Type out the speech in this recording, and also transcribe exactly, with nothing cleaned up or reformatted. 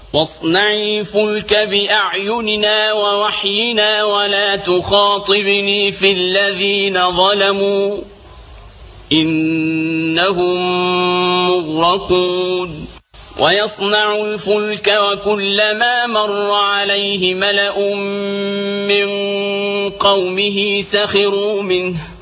واصنع الفلك بأعيننا ووحينا ولا تخاطبني في الذين ظلموا إنهم مغرقون ويصنع الفلك وكلما مر عليه ملأ من قومه سخروا منه